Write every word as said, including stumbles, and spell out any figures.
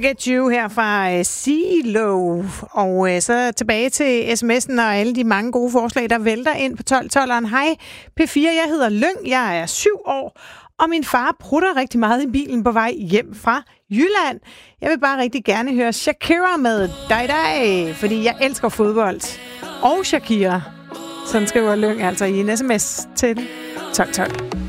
Forget You her fra uh, C-Lo. Og uh, så tilbage til sms'en og alle de mange gode forslag, der vælter ind på tolv tolveren. Hej P fire, jeg hedder Lyng, jeg er syv år, og min far prutter rigtig meget i bilen på vej hjem fra Jylland. Jeg vil bare rigtig gerne høre Shakira med Dig Dig, fordi jeg elsker fodbold. Og Shakira. Sådan skriver Lyng altså i en sms til tolv tolv.